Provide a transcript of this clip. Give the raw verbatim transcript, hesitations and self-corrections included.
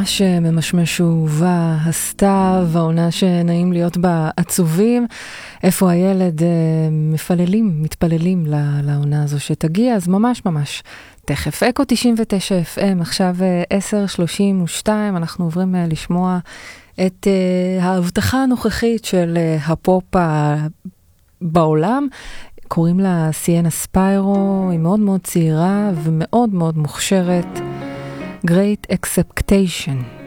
ממש ממשמש ובא הסתיו, העונה שנעים להיות בה עצובים. איפה הילד מפללים, מתפללים לעונה הזו שתגיע, אז ממש ממש תכף. אקו תשעים ותשע אף אם, עכשיו עשר שלושים ושתיים, אנחנו עוברים לשמוע את ההבטחה הנוכחית של הפופ בעולם. קוראים לה סיאנה ספיירו, היא מאוד מאוד צעירה ומאוד מאוד מוכשרת. Great Expectation.